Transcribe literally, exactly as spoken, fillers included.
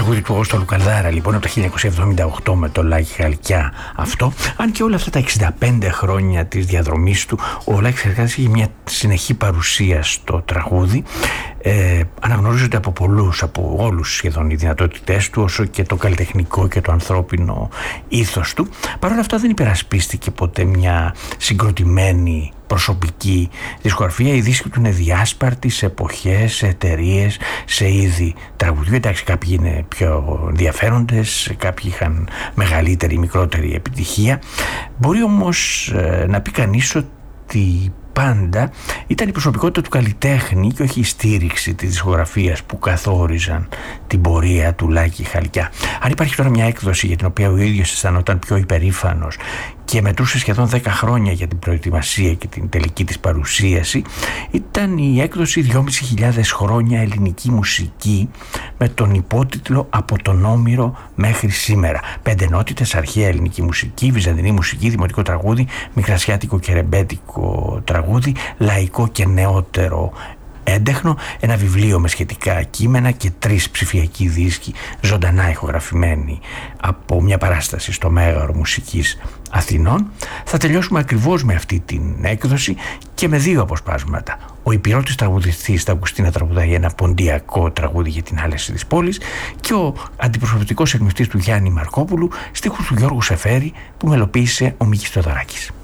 τραγούδι του Όστο Λουκανδάρα, λοιπόν, από το χίλια εννιακόσια εβδομήντα οκτώ με το Λάκη Χαλκιά αυτό. Αν και όλα αυτά τα εξήντα πέντε χρόνια της διαδρομής του, ο Λάκης Χαλκιάς είχε μια συνεχή παρουσία στο τραγούδι. Ε, αναγνωρίζονται από πολλούς, από όλους σχεδόν οι δυνατότητές του, όσο και το καλλιτεχνικό και το ανθρώπινο ήθος του. Παρ' όλα αυτά δεν υπερασπίστηκε ποτέ μια συγκροτημένη προσωπική δισκογραφία. Οι δίσκοι του είναι διάσπαρτοι σε εποχές, σε εταιρείες, σε είδη τραγουδιού. Εντάξει, κάποιοι είναι πιο ενδιαφέροντες, κάποιοι είχαν μεγαλύτερη ή μικρότερη επιτυχία. Μπορεί όμως ε, να πει κανείς ότι πάντα ήταν η προσωπικότητα του καλλιτέχνη και όχι η στήριξη της δισκογραφίας που καθόριζαν την πορεία του Λάκη Χαλκιά. Αν υπάρχει τώρα μια έκδοση για την οποία ο ίδιος αισθανόταν πιο υπερήφανος και μετρούσε σχεδόν δέκα χρόνια για την προετοιμασία και την τελική της παρουσίαση, ήταν η έκδοση δυόμισι χιλιάδες χρόνια ελληνική μουσική με τον υπότιτλο «Από τον Όμηρο μέχρι σήμερα». Πέντε ενότητες: αρχαία ελληνική μουσική, βυζαντινή μουσική, δημοτικό τραγούδι, μικρασιάτικο και ρεμπέτικο τραγούδι, λαϊκό και νεότερο έντεχνο, ένα βιβλίο με σχετικά κείμενα και τρεις ψηφιακοί δίσκοι ζωντανά ηχογραφημένοι από μια παράσταση στο Μέγαρο Μουσικής Αθηνών. Θα τελειώσουμε ακριβώς με αυτή την έκδοση και με δύο αποσπάσματα. Ο υπηρώτης τραγουδιστής θα ακουστεί να τραγουδάει ένα ποντιακό τραγούδι για την άλεση της πόλης και ο αντιπροσωπευτικός ερμηνευτής του Γιάννη Μαρκόπουλου, στίχους του Γιώργου Σεφέρη, που μελοποίησε ο Μίκης Θεοδωράκης.